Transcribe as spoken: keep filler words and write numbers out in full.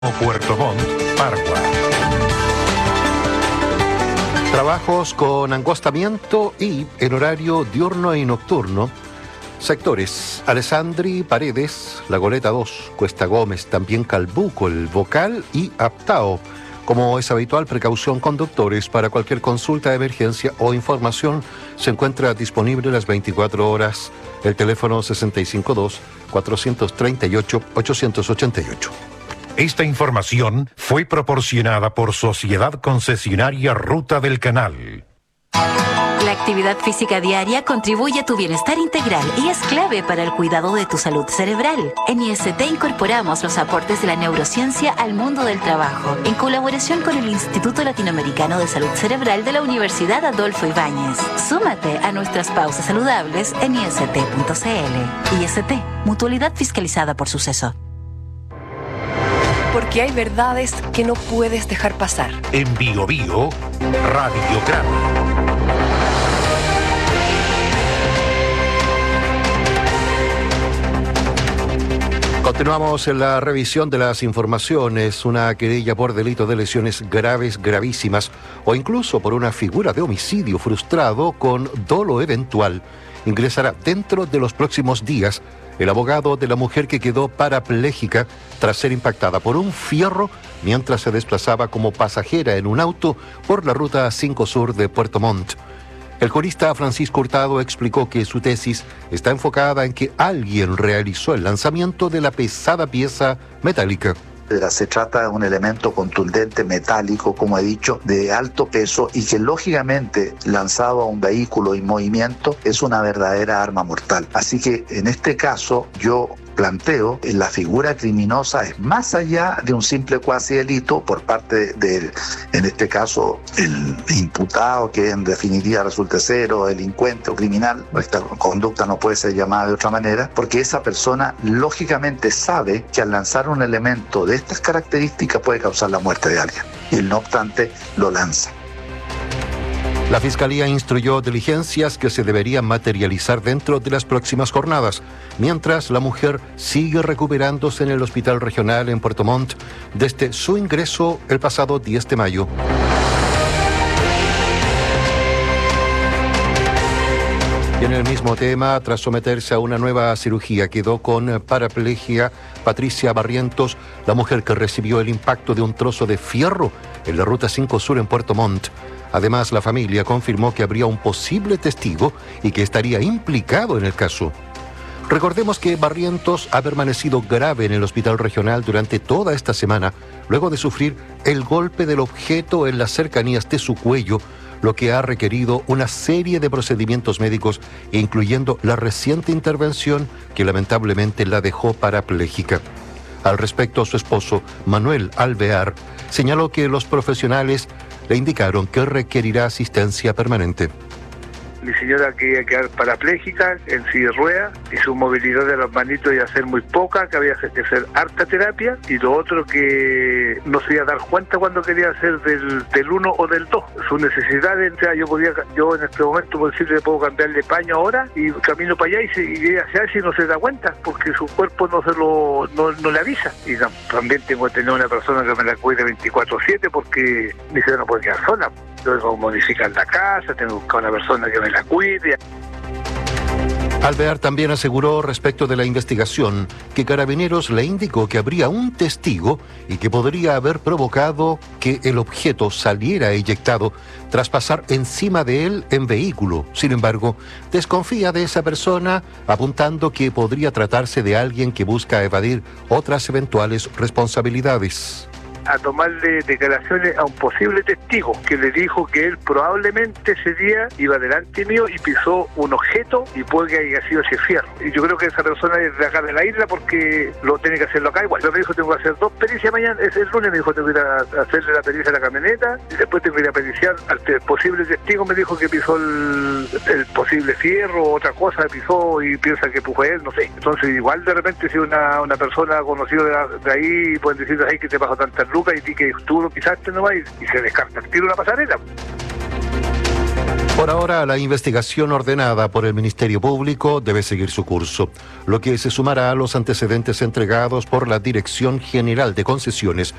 Puerto Montt, Pargua. Trabajos con angostamiento y en horario diurno y nocturno. Sectores: Alessandri, Paredes, La Goleta dos, Cuesta Gómez, también Calbuco, El Bocal y Aptao. Como es habitual, precaución conductores. Para cualquier consulta de emergencia o información se encuentra disponible las veinticuatro horas el teléfono sesenta y cinco dos, cuatrocientos treinta y ocho, ochocientos ochenta y ocho. Esta información fue proporcionada por Sociedad Concesionaria Ruta del Canal. La actividad física diaria contribuye a tu bienestar integral y es clave para el cuidado de tu salud cerebral. En I S T incorporamos los aportes de la neurociencia al mundo del trabajo, en colaboración con el Instituto Latinoamericano de Salud Cerebral de la Universidad Adolfo Ibáñez. Súmate a nuestras pausas saludables en i s t punto c l. I S T, mutualidad fiscalizada por Suceso. Porque hay verdades que no puedes dejar pasar. En Bio Bio, Radiograma. Continuamos en la revisión de las informaciones. Una querella por delito de lesiones graves, gravísimas, o incluso por una figura de homicidio frustrado con dolo eventual, ingresará dentro de los próximos días el abogado de la mujer que quedó parapléjica tras ser impactada por un fierro mientras se desplazaba como pasajera en un auto por la ruta cinco Sur de Puerto Montt. El jurista Francisco Hurtado explicó que su tesis está enfocada en que alguien realizó el lanzamiento de la pesada pieza metálica. Se trata de un elemento contundente, metálico, como he dicho, de alto peso y que lógicamente, lanzado a un vehículo en movimiento, es una verdadera arma mortal. Así que en este caso yo planteo que la figura criminosa es más allá de un simple cuasi delito por parte de, en este caso, el imputado, que en definitiva resulta ser o delincuente o criminal. Esta conducta no puede ser llamada de otra manera, porque esa persona lógicamente sabe que al lanzar un elemento de estas características puede causar la muerte de alguien, y no obstante lo lanza. La Fiscalía instruyó diligencias que se deberían materializar dentro de las próximas jornadas, mientras la mujer sigue recuperándose en el Hospital Regional en Puerto Montt desde su ingreso el pasado diez de mayo. Y en el mismo tema, tras someterse a una nueva cirugía, quedó con paraplegia Patricia Barrientos, la mujer que recibió el impacto de un trozo de fierro en la ruta cinco Sur en Puerto Montt. Además, la familia confirmó que habría un posible testigo y que estaría implicado en el caso. Recordemos que Barrientos ha permanecido grave en el Hospital Regional durante toda esta semana, luego de sufrir el golpe del objeto en las cercanías de su cuello, lo que ha requerido una serie de procedimientos médicos, incluyendo la reciente intervención que lamentablemente la dejó parapléjica. Al respecto, su esposo, Manuel Alvear, señaló que los profesionales le indicaron que requerirá asistencia permanente. Mi señora que iba a quedar parapléjica, en silla de ruedas, y su movilidad de las manitos iba a ser muy poca, que había que hacer harta terapia, y lo otro que no se iba a dar cuenta cuando quería hacer del, del uno o del dos. Sus necesidades, o sea, yo podía, yo en este momento, por decirle, puedo cambiarle paño ahora, y camino para allá y, se, y ella se hace y no se da cuenta, porque su cuerpo no se lo no, no le avisa. Y no, también tengo que tener una persona que me la cuide veinticuatro siete, porque mi señora no puede quedar sola. Tengo que modificar la casa, tengo que buscar una persona que me la cuide. Alvear también aseguró respecto de la investigación que Carabineros le indicó que habría un testigo y que podría haber provocado que el objeto saliera eyectado tras pasar encima de él en vehículo. Sin embargo, desconfía de esa persona, apuntando que podría tratarse de alguien que busca evadir otras eventuales responsabilidades. A tomarle declaraciones a un posible testigo que le dijo que él probablemente ese día iba delante mío y pisó un objeto y puede que haya sido ese fierro. Y yo creo que esa persona es de acá de la isla porque lo tiene que hacerlo acá igual. Yo me dijo tengo que hacer dos pericias mañana, es el lunes me dijo tengo que ir a hacerle la pericia a la camioneta y después tengo que ir a periciar al posible testigo. Me dijo que pisó el, el posible fierro o otra cosa, pisó y piensa que fue él, no sé. Entonces igual de repente si una, una persona conocida de, la, de ahí pueden decirle ahí que te pasó tantas lucas y ti que tú lo pisaste nomás y, y se descarta el tiro la pasarela. Por ahora, la investigación ordenada por el Ministerio Público debe seguir su curso, lo que se sumará a los antecedentes entregados por la Dirección General de Concesiones